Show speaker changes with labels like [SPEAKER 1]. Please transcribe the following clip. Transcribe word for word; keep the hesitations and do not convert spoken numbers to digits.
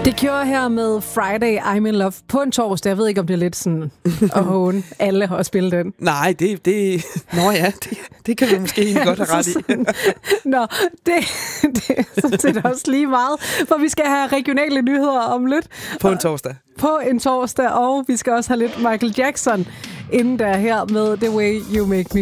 [SPEAKER 1] Det kører her med Friday, I'm in Love på en torsdag. Jeg ved ikke, om det er lidt sådan at håne alle og spille den.
[SPEAKER 2] Nej, det... det nå ja, det, det kan vi måske egentlig godt have ret i.
[SPEAKER 1] Nå, det, det er sådan set også lige meget, for vi skal have regionale nyheder om lidt.
[SPEAKER 2] På en torsdag.
[SPEAKER 1] På en torsdag, og vi skal også have lidt Michael Jackson inden der her med The Way You Make Me